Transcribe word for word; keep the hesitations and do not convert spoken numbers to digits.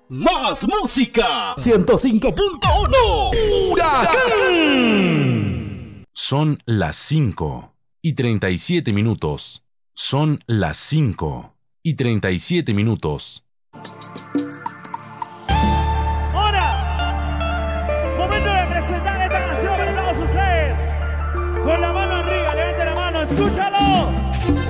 Más música. ciento cinco punto uno. ¡Huracán! Son las cinco y treinta y siete minutos. Son las cinco y treinta y siete minutos. Ahora, momento de presentar esta canción para todos ustedes. Con la mano arriba, levante la mano, escúchalo.